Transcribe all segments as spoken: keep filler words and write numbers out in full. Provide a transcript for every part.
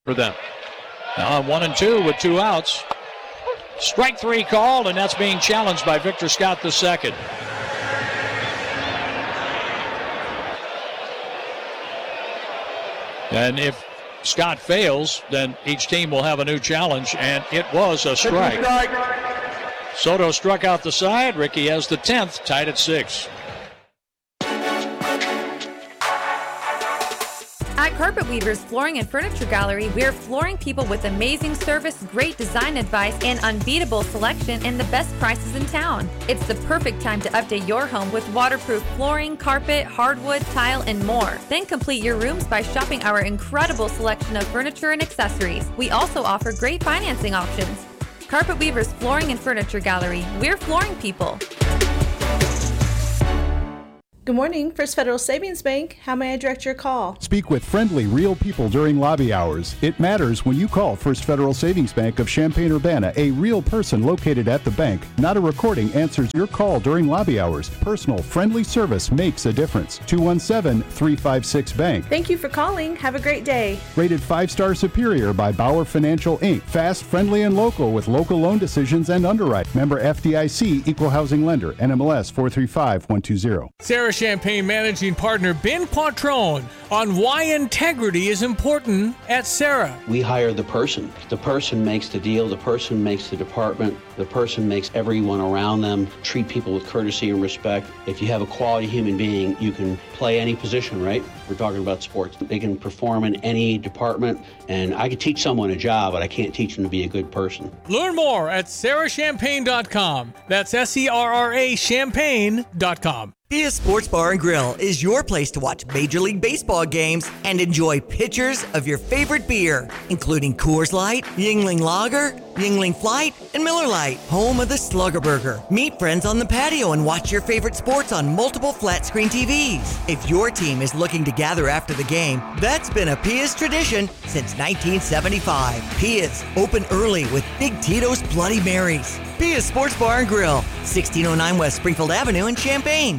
for them. Now on one and two with two outs. Strike three called, and that's being challenged by Victor Scott the second. And if Scott fails, then each team will have a new challenge, and it was a strike. Soto struck out the side. Ricky has the tenth, tied at six. At Carpet Weavers Flooring and Furniture Gallery, we're flooring people with amazing service, great design advice, and unbeatable selection and the best prices in town. It's the perfect time to update your home with waterproof flooring, carpet, hardwood, tile, and more. Then complete your rooms by shopping our incredible selection of furniture and accessories. We also offer great financing options. Carpet Weavers Flooring and Furniture Gallery, we're flooring people. Good morning, First Federal Savings Bank. How may I direct your call? Speak with friendly, real people during lobby hours. It matters when you call First Federal Savings Bank of Champaign-Urbana. A real person located at the bank, not a recording, answers your call during lobby hours. Personal, friendly service makes a difference. two one seven, three five six, bank. Thank you for calling. Have a great day. Rated five-star superior by Bauer Financial, Incorporated. Fast, friendly, and local with local loan decisions and underwrite. Member F D I C, Equal Housing Lender, N M L S four three five one two zero. Sarah Champagne Managing Partner Ben Quattrone on why integrity is important at Sarah. We hire the person. The person makes the deal. The person makes the department. The person makes everyone around them treat people with courtesy and respect. If you have a quality human being, you can play any position, right? We're talking about sports. They can perform in any department, and I could teach someone a job, but I can't teach them to be a good person. Learn more at sarah champagne dot com. That's S E R R A champagne dot com. Bia Sports Bar and Grill is your place to watch Major League Baseball games and enjoy pitchers of your favorite beer, including Coors Light, Yuengling Lager, Yuengling Flight, and Miller Lite, home of the Slugger Burger. Meet friends on the patio and watch your favorite sports on multiple flat-screen T Vs. If your team is looking to gather after the game, that's been a Pia's tradition since nineteen seventy-five. Pia's, open early with Big Tito's Bloody Marys. Pia's Sports Bar and Grill, sixteen oh nine West Springfield Avenue in Champaign.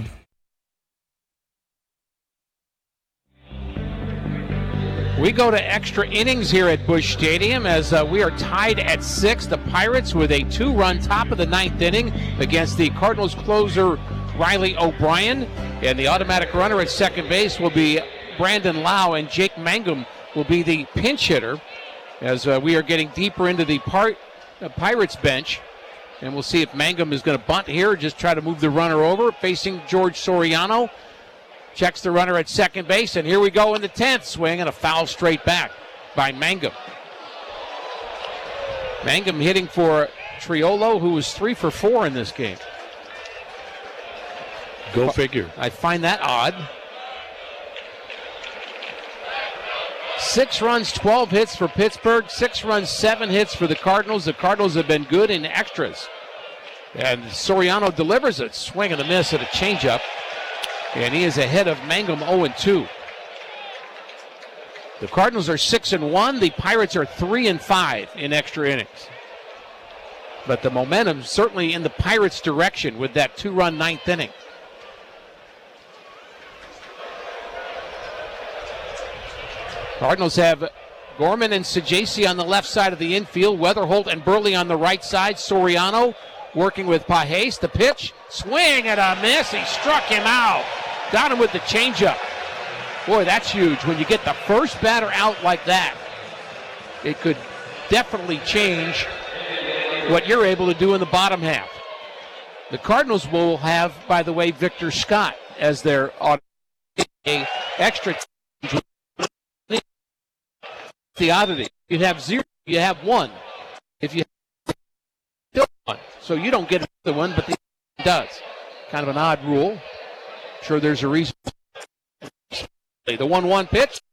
We go to extra innings here at Busch Stadium as uh, we are tied at six. The Pirates with a two-run top of the ninth inning against the Cardinals closer Riley O'Brien. And the automatic runner at second base will be Brandon Lau, and Jake Mangum will be the pinch hitter as uh, we are getting deeper into the part, uh, Pirates bench. And we'll see if Mangum is going to bunt here or just try to move the runner over. Facing George Soriano. Checks the runner at second base, and here we go in the tenth. Swing and a foul straight back by Mangum. Mangum hitting for Triolo, who was three for four in this game. Go figure. I find that odd. Six runs, twelve hits for Pittsburgh. Six runs, seven hits for the Cardinals. The Cardinals have been good in extras. And Soriano delivers a swing and a miss at a changeup. And he is ahead of Mangum oh and two. The Cardinals are six and one. The Pirates are three and five in extra innings. But the momentum certainly in the Pirates' direction with that two-run ninth inning. Cardinals have Gorman and Sajaci on the left side of the infield. Weatherholt and Burley on the right side. Soriano working with Pajes. The pitch, swing and a miss. He struck him out. Got him with the changeup. Boy, that's huge. When you get the first batter out like that, it could definitely change what you're able to do in the bottom half. The Cardinals will have, by the way, Victor Scott as their extra. The oddity. You have zero, you have one. If you have one, so you don't get the one, but the other does. Kind of an odd rule. Sure, there's a reason. The one one pitch.